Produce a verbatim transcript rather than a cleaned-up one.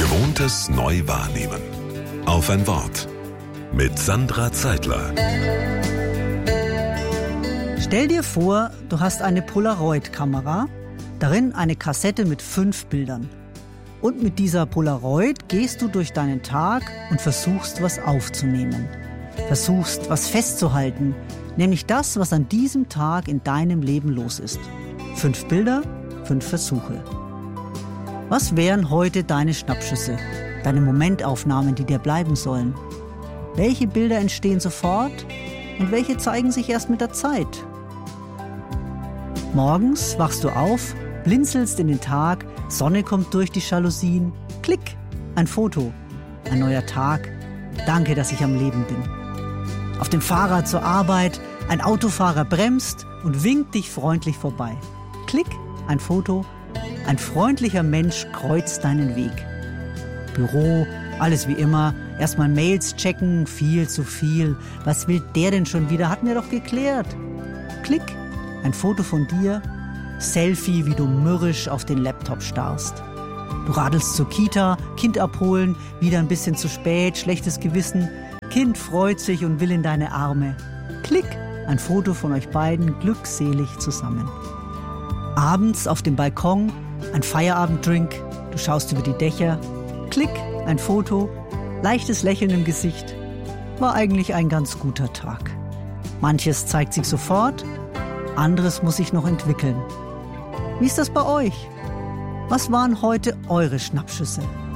Gewohntes neu wahrnehmen. Auf ein Wort. Mit Sandra Zeitler. Stell dir vor, du hast eine Polaroid-Kamera, darin eine Kassette mit fünf Bildern. Und mit dieser Polaroid gehst du durch deinen Tag und versuchst, was aufzunehmen. Versuchst, was festzuhalten, nämlich das, was an diesem Tag in deinem Leben los ist. Fünf Bilder, fünf Versuche. Was wären heute deine Schnappschüsse, deine Momentaufnahmen, die dir bleiben sollen? Welche Bilder entstehen sofort und welche zeigen sich erst mit der Zeit? Morgens wachst du auf, blinzelst in den Tag, Sonne kommt durch die Jalousien. Klick, ein Foto, ein neuer Tag. Danke, dass ich am Leben bin. Auf dem Fahrrad zur Arbeit, ein Autofahrer bremst und winkt dich freundlich vorbei. Klick, ein Foto, ein freundlicher Mensch kreuzt deinen Weg. Büro, alles wie immer, erstmal Mails checken, viel zu viel. Was will der denn schon wieder? Hatten wir doch geklärt. Klick, ein Foto von dir, Selfie, wie du mürrisch auf den Laptop starrst. Du radelst zur Kita, Kind abholen, wieder ein bisschen zu spät, schlechtes Gewissen. Kind freut sich und will in deine Arme. Klick, ein Foto von euch beiden glückselig zusammen. Abends auf dem Balkon, ein Feierabenddrink, du schaust über die Dächer. Klick, ein Foto, leichtes Lächeln im Gesicht. War eigentlich ein ganz guter Tag. Manches zeigt sich sofort, anderes muss sich noch entwickeln. Wie ist das bei euch? Was waren heute eure Schnappschüsse?